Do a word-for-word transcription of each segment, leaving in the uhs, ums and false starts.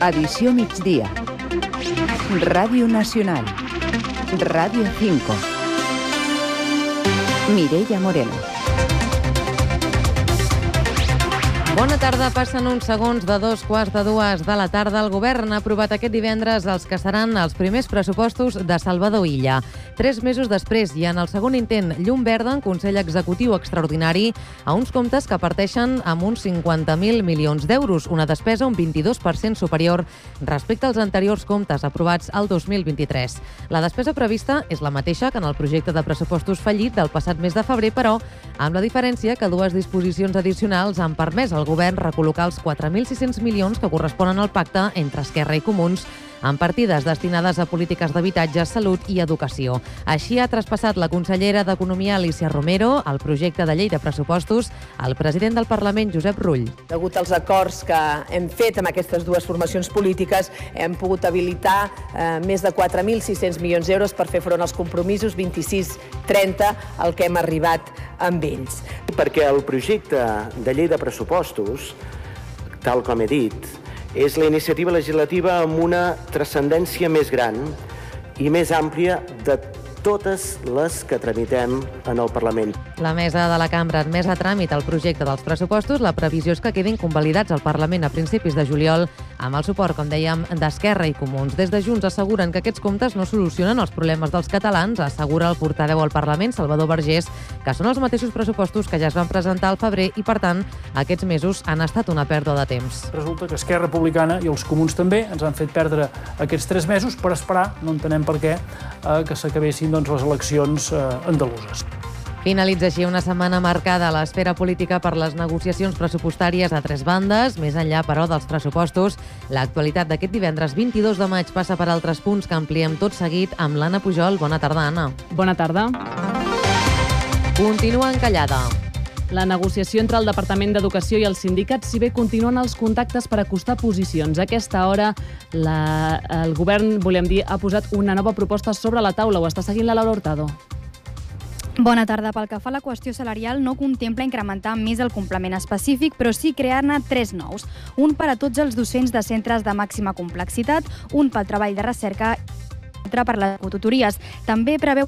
Edició migdia. Ràdio Nacional. Ràdio cinco. Mireia Moreno. Bona tarda, passen uns segons de dos quarts de dues de la tarda. El govern ha aprovat aquest divendres els que seran els primers pressupostos de Salvador Illa. Tres mesos després i en el segon intent, llum verda en Consell Executiu Extraordinari a uns comptes que parteixen amb uns cinquanta mil milions d'euros, una despesa un vint-i-dos per cent superior respecte als anteriors comptes aprovats el dos mil vint-i-tres. La despesa prevista és la mateixa que en el projecte de pressupostos fallit del passat mes de febrer, però amb la diferència que dues disposicions addicionals han permès al govern recol·locar els quatre mil sis-cents milions que corresponen al pacte entre Esquerra i Comuns en partides destinades a polítiques d'habitatge, salut i educació. Així ha traspassat la consellera d'Economia, Alícia Romero, el projecte de llei de pressupostos al president del Parlament, Josep Rull. Degut als acords que hem fet amb aquestes dues formacions polítiques, hem pogut habilitar eh, més de quatre mil sis-cents milions d'euros per fer front als compromisos vint-i-sis trenta al que hem arribat amb ells. Perquè el projecte de llei de pressupostos, tal com he dit, és la iniciativa legislativa amb una transcendència més gran i més àmplia de totes les que tramitem en el Parlament. La mesa de la cambra ha admès a tràmit el projecte dels pressupostos. La previsió és que quedin convalidats al Parlament a principis de juliol amb el suport, com dèiem, d'Esquerra i Comuns. Des de Junts asseguren que aquests comptes no solucionen els problemes dels catalans, assegura el portaveu al Parlament, Salvador Vergés, que són els mateixos pressupostos que ja es van presentar al febrer i, per tant, aquests mesos han estat una pèrdua de temps. Resulta que Esquerra Republicana i els Comuns també ens han fet perdre aquests tres mesos per esperar, no entenem per què, eh, que s'acabessin doncs, les eleccions eh, andaluses. Finalitza així una setmana marcada a l'esfera política per les negociacions pressupostàries a tres bandes. Més enllà, però, dels pressupostos, l'actualitat d'aquest divendres vint-i-dos de maig passa per altres punts que ampliem tot seguit amb l'Anna Pujol. Bona tarda, Anna. Bona tarda. Continua encallada la negociació entre el Departament d'Educació i els sindicats, si bé continuen els contactes per acostar posicions. A aquesta hora, la, el govern, volem dir, ha posat una nova proposta sobre la taula. Ho està seguint la Laura Hurtado. Bona tarda. Pel que fa a la qüestió salarial, no contempla incrementar més el complement específic, però sí crear-ne tres nous. Un per a tots els docents de centres de màxima complexitat, un pel treball de recerca i altre per les tutories. També preveu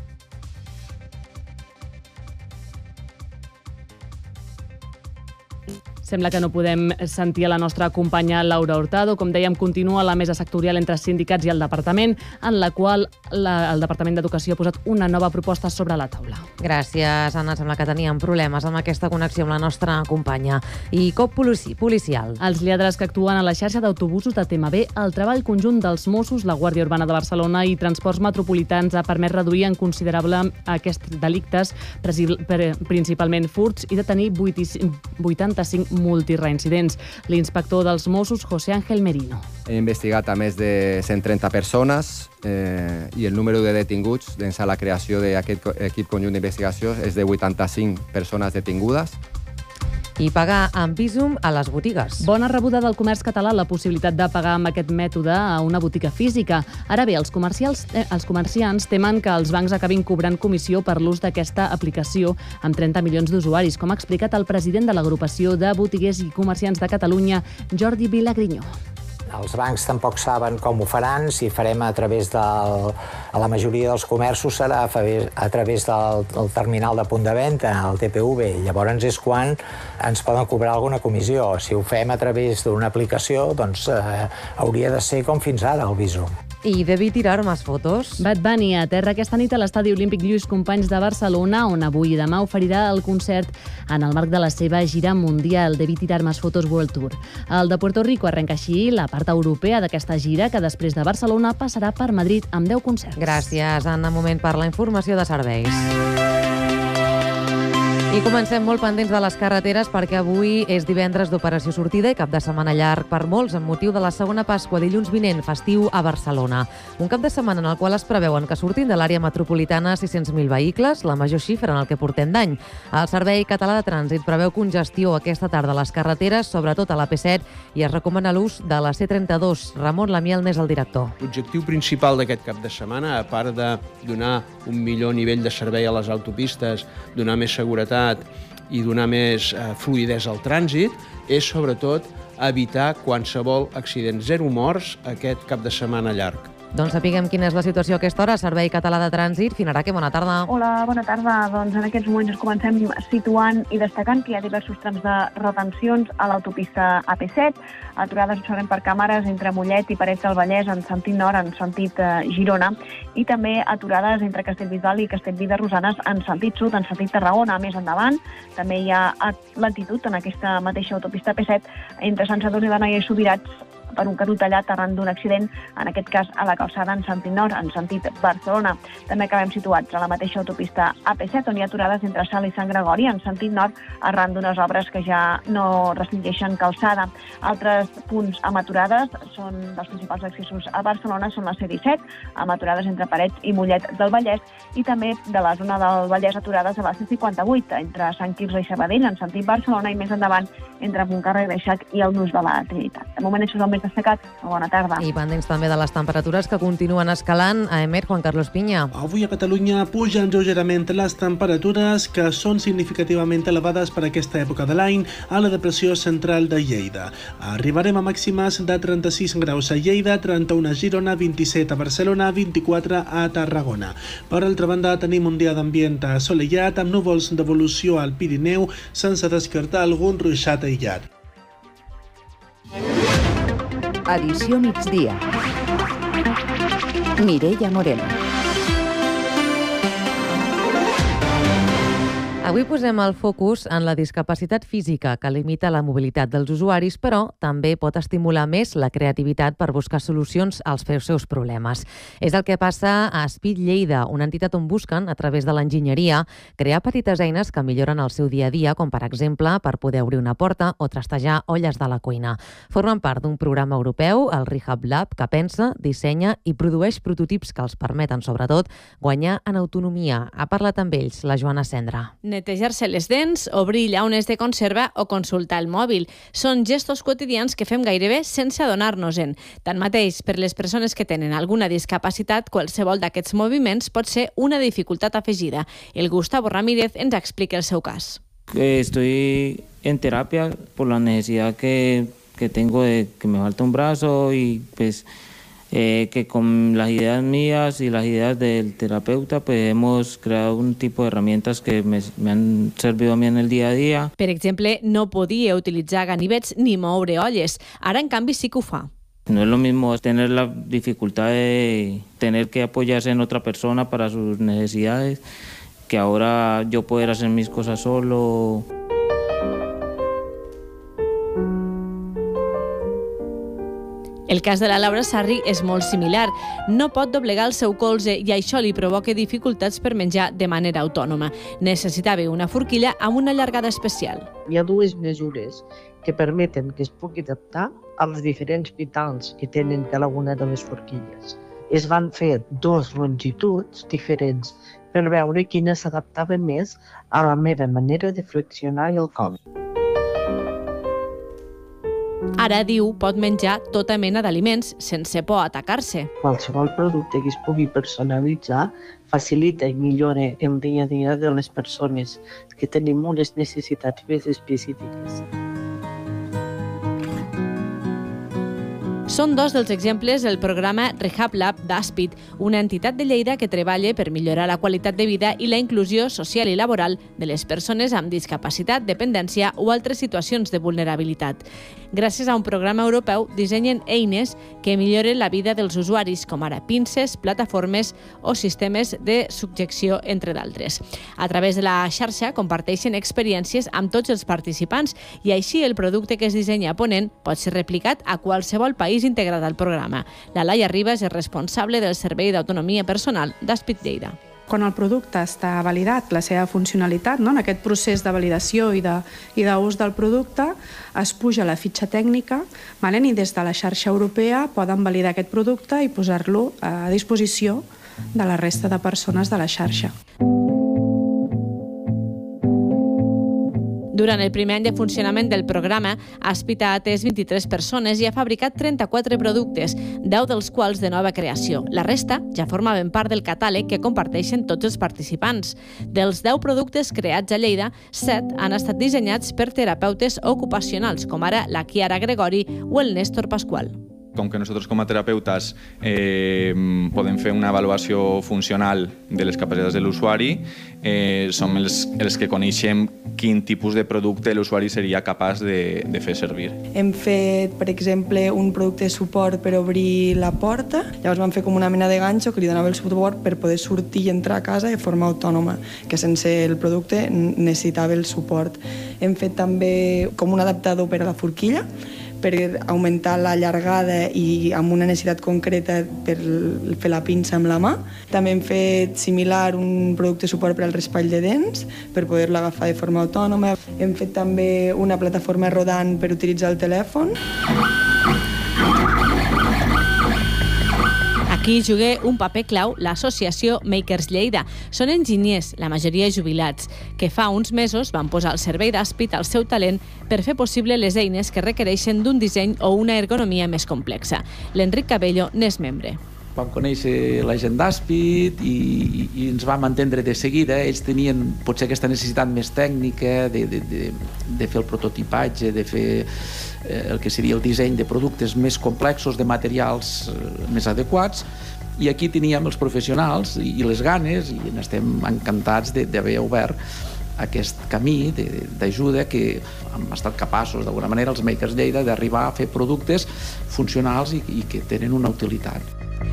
Sembla que no podem sentir a la nostra companya Laura Hurtado. Com dèiem, continua la mesa sectorial entre sindicats i el departament, en la qual la, el Departament d'Educació ha posat una nova proposta sobre la taula. Gràcies, Anna. Sembla que teníem problemes amb aquesta connexió amb la nostra companya. I cop polici policial. Els lladres que actuen a la xarxa d'autobusos de T M B, el treball conjunt dels Mossos, la Guàrdia Urbana de Barcelona i Transports Metropolitans ha permès reduir en considerable aquests delictes, principalment furts, i detenir vuitanta-cinc multireincidents. L'inspector dels Mossos, José Ángel Merino. He investigat a més de cent trenta persones eh, i el número de detinguts dins a la creació d'aquest equip conjunt d'investigació és de vuitanta-cinc persones detingudes. I pagar amb Bizum a les botigues. Bona rebuda del comerç català la possibilitat de pagar amb aquest mètode a una botiga física. Ara bé, els, comercials, eh, els comerciants temen que els bancs acabin cobrant comissió per l'ús d'aquesta aplicació amb trenta milions d'usuaris, com ha explicat el president de l'Agrupació de Botiguers i Comerciants de Catalunya, Jordi Vilagrinyó. Els bancs tampoc saben com ho faran, si farem a través del... A la majoria dels comerços serà a través del, del terminal de punt de venda, el T P V, llavors és quan ens poden cobrar alguna comissió. Si ho fem a través d'una aplicació, doncs eh, hauria de ser com fins ara el Bizum. I debí tirar més fotos. Bad Bunny aterra aquesta nit a l'Estadi Olímpic Lluís Companys de Barcelona, on avui i demà oferirà el concert en el marc de la seva gira mundial Debí tirar més fotos World Tour. El de Puerto Rico arrenca així la part europea d'aquesta gira, que després de Barcelona passarà per Madrid amb deu concerts. Gràcies, Anna. Moment per la informació de serveis. I comencem molt pendents de les carreteres perquè avui és divendres d'operació sortida i cap de setmana llarg per molts amb motiu de la segona Pasqua, dilluns vinent, festiu a Barcelona. Un cap de setmana en el qual es preveuen que surtin de l'àrea metropolitana sis-cents mil vehicles, la major xifra en el que portem d'any. El Servei Català de Trànsit preveu congestió aquesta tarda a les carreteres, sobretot a la P set, i es recomana l'ús de la C trenta-dos. Ramon Lamiel n'és el director. L'objectiu principal d'aquest cap de setmana, a part de donar un millor nivell de servei a les autopistes, donar més seguretat i donar més eh, fluïdesa al trànsit, és sobretot evitar qualsevol accident. Zero morts aquest cap de setmana llarg. Doncs sapiguem quina és la situació a aquesta hora. Servei Català de Trànsit. Finaraque, bona tarda. Hola, bona tarda. Doncs en aquests moments ens comencem situant i destacant que hi ha diversos trams de retencions a l'autopista A P set. Aturades observem per càmeres entre Mollet i Parets del Vallès en sentit nord, en sentit eh, Girona, i també aturades entre Castellbisbal i Castellví de Rosanes en sentit sud, en sentit Tarragona. Més endavant també hi ha lentitud en aquesta mateixa autopista A P set entre Sant Sadurní d'Anoia i Subirats per un catú tallat arran d'un accident, en aquest cas a la calçada en sentit nord, en sentit Barcelona. També acabem situats a la mateixa autopista A P set, on hi ha aturades entre Salt i Sant Gregori, en sentit nord, arran d'unes obres que ja no restringeixen calçada. Altres punts amb aturades són dels principals accessos a Barcelona, són la C disset, amb aturades entre Parets i Mollet del Vallès, i també de la zona del Vallès aturades a la C cinquanta-vuit, entre Sant Quirze i Sabadell, en sentit Barcelona, i més endavant entre Montcada i Reixac i el Nus de la Trinitat. De moment, això és el més destacat. Bona tarda. I pendents també de les temperatures que continuen escalant. A Emer, Juan Carlos Piña. Avui a Catalunya pugen lleugerament les temperatures, que són significativament elevades per aquesta època de l'any a la depressió central de Lleida. Arribarem a màximes de trenta-sis graus a Lleida, trenta-u a Girona, vint-i-set a Barcelona, vint-i-quatre a Tarragona. Per altra banda, tenim un dia d'ambient assolellat, amb núvols d'evolució al Pirineu, sense descartar algun ruixat aïllat. Edició migdia. Mireia Moreno. Avui posem el focus en la discapacitat física que limita la mobilitat dels usuaris, però també pot estimular més la creativitat per buscar solucions als seus problemes. És el que passa a Speed Lleida, una entitat on busquen, a través de l'enginyeria, crear petites eines que milloren el seu dia a dia, com per exemple per poder obrir una porta o trastejar olles de la cuina. Formen part d'un programa europeu, el Rehab Lab, que pensa, dissenya i produeix prototips que els permeten, sobretot, guanyar en autonomia. Ha parlat amb ells la Joana Cendra. Netejar-se les dents, obrir llaunes de conserva o consultar el mòbil. Són gestos quotidians que fem gairebé sense adonar-nos-en. Tanmateix, per les persones que tenen alguna discapacitat, qualsevol d'aquests moviments pot ser una dificultat afegida. El Gustavo Ramírez ens explica el seu cas. Estoy en terapia por la necesidad que, que tengo de que me falta un brazo y pues... Eh, que con las ideas mías y las ideas del terapeuta pues hemos creado un tipo de herramientas que me, me han servido a mí en el día a día. Per exemple, no podia utilitzar ganivets ni moure olles. Ara, en canvi, sí que ho fa. No es lo mismo tener la dificultad de tener que apoyarse en otra persona para sus necesidades que ahora yo poder hacer mis cosas solo. El cas de la Laura Sarri és molt similar. No pot doblegar el seu colze i això li provoca dificultats per menjar de manera autònoma. Necessitava una forquilla amb una llargada especial. Hi ha dues mesures que permeten que es pugui adaptar als diferents vitals que tenen cada una de les forquilles. Es van fer dos longituds diferents per veure quina s'adaptava més a la meva manera de flexionar el coll. Ara, diu, pot menjar tota mena d'aliments sense por a atacar-se. Qualsevol producte que es pugui personalitzar facilita i millora el dia a dia de les persones que tenim unes necessitats més específiques. Són dos dels exemples del programa Rehab Lab d'Aspid, una entitat de Lleida que treballa per millorar la qualitat de vida i la inclusió social i laboral de les persones amb discapacitat, dependència o altres situacions de vulnerabilitat. Gràcies a un programa europeu dissenyen eines que milloren la vida dels usuaris, com ara pinces, plataformes o sistemes de subjecció, entre d'altres. A través de la xarxa comparteixen experiències amb tots els participants i així el producte que es dissenya a Ponent pot ser replicat a qualsevol país integrat al programa. La Laia Ribas és responsable del Servei d'Autonomia Personal d'Aspid Lleida. Quan el producte està validat, la seva funcionalitat, no? En aquest procés de validació i de, i d'ús del producte, es puja la fitxa tècnica, vale? I des de la xarxa europea poden validar aquest producte i posar-lo a disposició de la resta de persones de la xarxa. Durant el primer any de funcionament del programa, Aspit ha atès vint-i-tres persones i ha fabricat trenta-quatre productes, deu dels quals de nova creació. La resta ja formaven part del catàleg que comparteixen tots els participants. Dels deu productes creats a Lleida, set han estat dissenyats per terapeutes ocupacionals, com ara la Chiara Gregori o el Néstor Pascual. Com que nosaltres com a terapeutes eh, podem fer una avaluació funcional de les capacitats de l'usuari, eh, som els, els que coneixem quin tipus de producte l'usuari seria capaç de, de fer servir. Hem fet, per exemple, un producte de suport per obrir la porta. Llavors vam fer com una mena de ganxo que li donava el suport per poder sortir i entrar a casa de forma autònoma, que sense el producte necessitava el suport. Hem fet també com un adaptador per a la forquilla, per augmentar la llargada i amb una necessitat concreta per fer la pinça amb la mà. També hem fet similar un producte de suport per al raspall de dents, per poder-lo agafar de forma autònoma. Hem fet també una plataforma rodant per utilitzar el telèfon. Aquí juga un paper clau l'associació Makers Lleida. Són enginyers, la majoria jubilats, que fa uns mesos van posar al servei d'Aspit el seu talent per fer possible les eines que requereixen d'un disseny o una ergonomia més complexa. L'Enric Cabello n'és membre. Vam conèixer la gent d'Aspit i, i ens vam entendre de seguida. Ells tenien potser aquesta necessitat més tècnica de, de, de, de fer el prototipatge, de fer el que seria el disseny de productes més complexos, de materials més adequats, i aquí teníem els professionals i les ganes, i estem encantats d'haver obert aquest camí d'ajuda que hem estat capaços, d'alguna manera, els Makers Lleida, d'arribar a fer productes funcionals i, i que tenen una utilitat.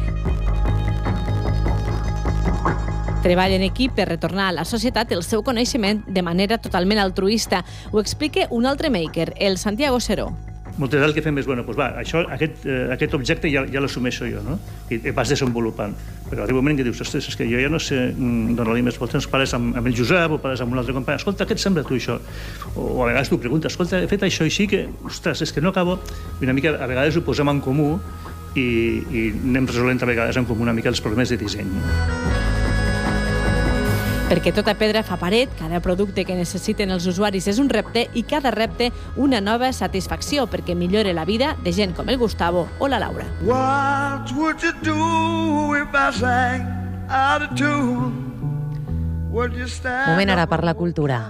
Treballa en equip per retornar a la societat el seu coneixement de manera totalment altruista. Ho explica un altre maker, el Santiago Seró. Moltes vegades el que fem és, bueno, doncs va, això, aquest, eh, aquest objecte ja, ja l'assumeixo jo, no? I vas desenvolupant. Però arriba un moment que dius, ostres, és que jo ja no sé donar-li més voltes, parles amb, amb el Josep o parles amb un altre company, escolta, què et sembla tu això? O, o a vegades tu preguntes, escolta, he fet això així que, ostres, és que no acabo. I una mica, a vegades ho posem en comú i, i anem resolent a vegades en comú una mica els problemes de disseny. Perquè tota pedra fa paret, cada producte que necessiten els usuaris és un repte i cada repte una nova satisfacció perquè millore la vida de gent com el Gustavo o la Laura. What would you do if I sang out of tune? Would you stand Moment ara per la cultura.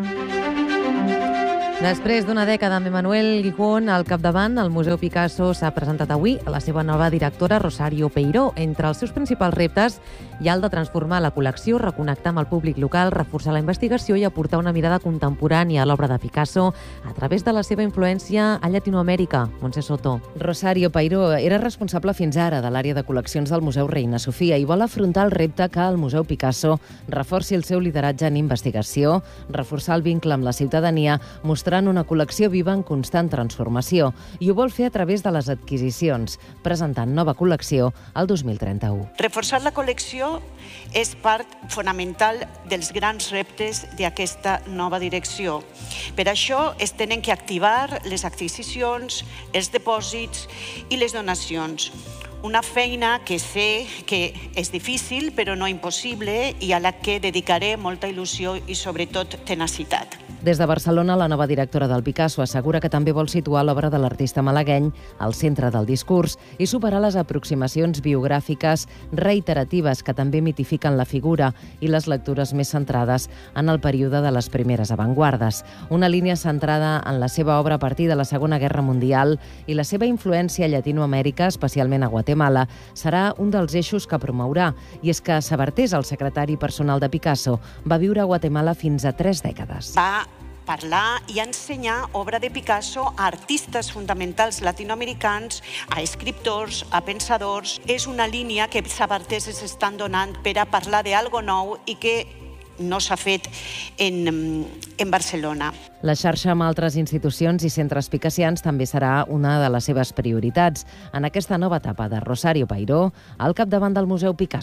Després d'una dècada amb Emmanuel Gijón al capdavant, el Museu Picasso s'ha presentat avui a la seva nova directora, Rosario Peiró. Entre els seus principals reptes hi ha el de transformar la col·lecció, reconnectar amb el públic local, reforçar la investigació i aportar una mirada contemporània a l'obra de Picasso a través de la seva influència a Llatinoamèrica. Montse Soto. Rosario Peiró era responsable fins ara de l'àrea de col·leccions del Museu Reina Sofia i vol afrontar el repte que el Museu Picasso reforci el seu lideratge en investigació, reforçar el vincle amb la ciutadania, mostrar en una col·lecció viva en constant transformació, i ho vol fer a través de les adquisicions, presentant nova col·lecció el dos mil trenta-u. Reforçar la col·lecció és part fonamental dels grans reptes d'aquesta nova direcció. Per això es tenen que activar les adquisicions, els dipòsits i les donacions. Una feina que sé que és difícil, però no impossible, i a la que dedicaré molta il·lusió i, sobretot, tenacitat. Des de Barcelona, la nova directora del Picasso assegura que també vol situar l'obra de l'artista malagueny al centre del discurs i superar les aproximacions biogràfiques reiteratives que també mitifiquen la figura i les lectures més centrades en el període de les primeres avantguardes. Una línia centrada en la seva obra a partir de la Segona Guerra Mundial i la seva influència a Llatinoamèrica, especialment a Guatemala, serà un dels eixos que promourà. I és que Sabartés, el secretari personal de Picasso, va viure a Guatemala fins a tres dècades. Va parlar i ensenyar obra de Picasso a artistes fonamentals latinoamericans, a escriptors, a pensadors. És una línia que Sabartés s'estan donant per a parlar d'algo nou i que no s'ha fet en, en Barcelona. La xarxa amb altres institucions i centres picassians també serà una de les seves prioritats en aquesta nova etapa de Rosario Peiró al capdavant del Museu Picasso.